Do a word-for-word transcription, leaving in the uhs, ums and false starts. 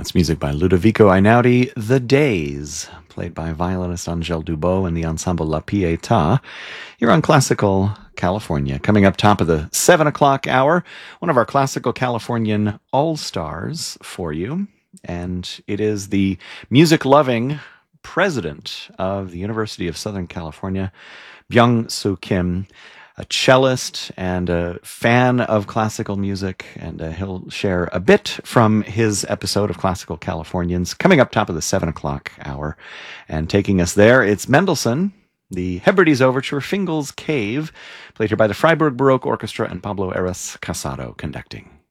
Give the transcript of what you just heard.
That's music by Ludovico Einaudi, The Days, played by violinist Angèle Dubot and the ensemble La Pietà. You're on Classical California. Coming up top of the seven o'clock hour, one of our Classical Californian all-stars for you. And it is the music-loving president of the University of Southern California, Byung-Soo Kim, a cellist and a fan of classical music, and uh, he'll share a bit from his episode of Classical Californians coming up top of the seven o'clock hour. And taking us there, it's Mendelssohn, the Hebrides Overture, Fingal's Cave, played here by the Freiburg Baroque Orchestra and Pablo Eras Casado conducting.